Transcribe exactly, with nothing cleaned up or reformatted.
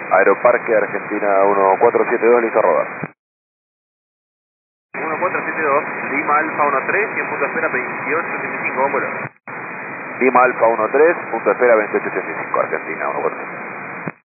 Aeroparque Argentina uno cuatro siete dos, listo a rodar. uno cuatro siete dos, Lima Alfa uno tres, cien punto espera veintiocho ochenta y cinco, vámonos. Lima Alfa uno tres, punto espera veintiocho ochenta y cinco, Argentina uno cuatro siete.